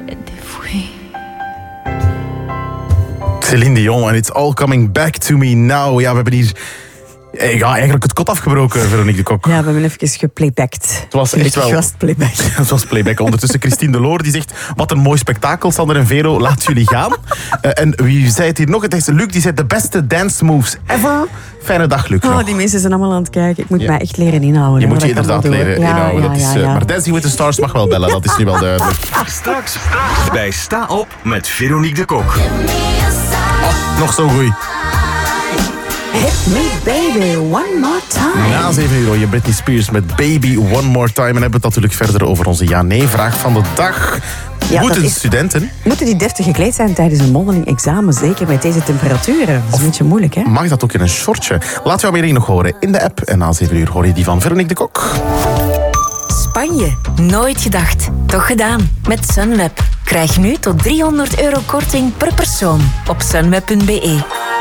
Céline Dion en It's All Coming Back to Me Now. Ja, we hebben hier eigenlijk het kot afgebroken, Veronique de Kok. Ja, we hebben even geplaybacked. Het was echt wel... playback. Het was playback. Ondertussen Christine Deloor die zegt... Wat een mooi spektakel, Sander en Vero, laat jullie gaan. En wie zei het hier nog? Het is Luc, die zei de beste dance moves ever. Fijne dag, Luc. Oh, die mensen zijn allemaal aan het kijken. Ik moet mij echt leren inhouden. Je moet je inderdaad leren inhouden. Ja. Maar Dancing with the Stars mag wel bellen, dat is nu wel duidelijk. Straks bij Sta Op met Veronique de Kok. Nog zo goed. Hit me baby, one more time. Na 7 euro, je Britney Spears met Baby One More Time. En hebben we het natuurlijk verder over onze ja-nee-vraag van de dag. Moeten studenten... Moeten die 30 gekleed zijn tijdens een mondeling examen? Zeker met deze temperaturen. Dat is een beetje moeilijk, hè? Mag dat ook in een shortje? Laat jouw mening nog horen in de app. En na 7 uur hoor je die van Veronique de Kok. Spanje. Nooit gedacht. Toch gedaan. Met Sunweb. Krijg nu tot €300 korting per persoon op sunweb.be.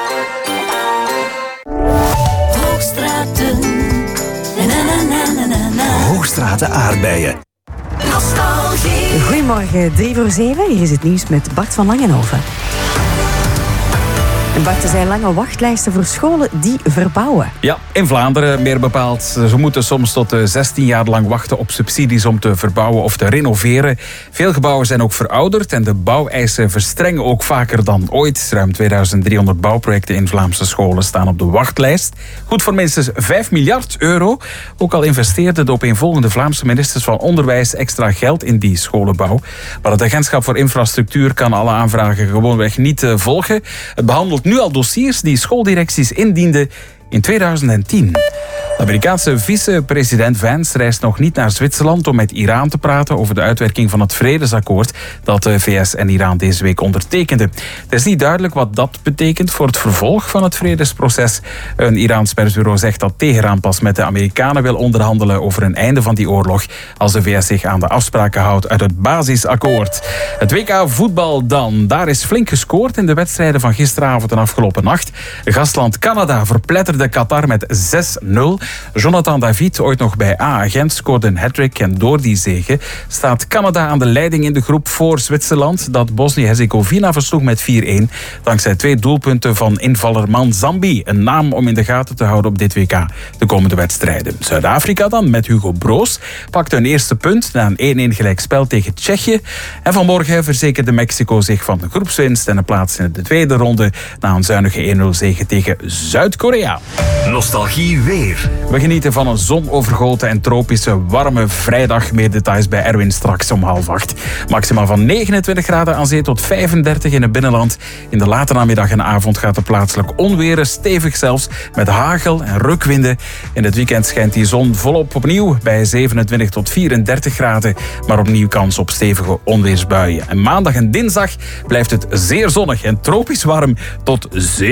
Hoogstraten aardbeien. Nostalgie. Goedemorgen, 6:55. Hier is het nieuws met Bart van Langenhoven. En Bart, er zijn lange wachtlijsten voor scholen die verbouwen. Ja, in Vlaanderen meer bepaald. Ze moeten soms tot 16 jaar lang wachten op subsidies om te verbouwen of te renoveren. Veel gebouwen zijn ook verouderd en de bouweisen verstrengen ook vaker dan ooit. Ruim 2300 bouwprojecten in Vlaamse scholen staan op de wachtlijst. Goed voor minstens €5 miljard. Ook al investeerde de opeenvolgende Vlaamse ministers van Onderwijs extra geld in die scholenbouw. Maar het agentschap voor infrastructuur kan alle aanvragen gewoonweg niet volgen. Het behandelt nu al dossiers die schooldirecties indienden in 2010. De Amerikaanse vice-president Vance reist nog niet naar Zwitserland om met Iran te praten over de uitwerking van het vredesakkoord dat de VS en Iran deze week ondertekenden. Het is niet duidelijk wat dat betekent voor het vervolg van het vredesproces. Een Iraans persbureau zegt dat Teheran pas met de Amerikanen wil onderhandelen over een einde van die oorlog als de VS zich aan de afspraken houdt uit het basisakkoord. Het WK voetbal dan. Daar is flink gescoord in de wedstrijden van gisteravond en afgelopen nacht. Gastland Canada verpletterde Qatar met 6-0. Jonathan David, ooit nog bij A-agent, scoorde een hat-trick en door die zege staat Canada aan de leiding in de groep voor Zwitserland, dat Bosnië-Herzegovina versloeg met 4-1, dankzij 2 doelpunten van invaller Manzambi, een naam om in de gaten te houden op dit WK de komende wedstrijden. Zuid-Afrika dan, met Hugo Broos, pakte een eerste punt na een 1-1 gelijkspel tegen Tsjechië. En vanmorgen verzekerde Mexico zich van de groepswinst en een plaats in de tweede ronde na een zuinige 1-0 zege tegen Zuid-Korea. Nostalgie weer. We genieten van een zonovergoten en tropische warme vrijdag. Meer details bij Erwin straks om 7:30. Maximaal van 29 graden aan zee tot 35 in het binnenland. In de late namiddag en avond gaat er plaatselijk onweren, stevig zelfs, met hagel en rukwinden. In het weekend schijnt die zon volop opnieuw bij 27 tot 34 graden. Maar opnieuw kans op stevige onweersbuien. En maandag en dinsdag blijft het zeer zonnig en tropisch warm tot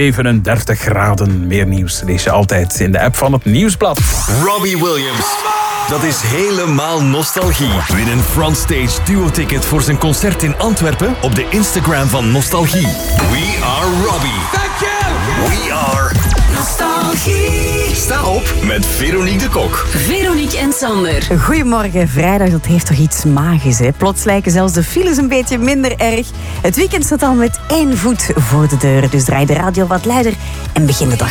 37 graden. Meer nieuws lees je altijd in de app van het Nieuwsblad. Robbie Williams. Dat is helemaal nostalgie. Win een Frontstage duo-ticket voor zijn concert in Antwerpen op de Instagram van Nostalgie. We are Robbie. Thank you. We are Nostalgie. Sta op met Veronique de Kok. Veronique en Sander. Goedemorgen, vrijdag, dat heeft toch iets magisch, hè? Plots lijken zelfs de files een beetje minder erg. Het weekend staat al met 1 voet voor de deur, dus draai de radio wat luider en begin de dag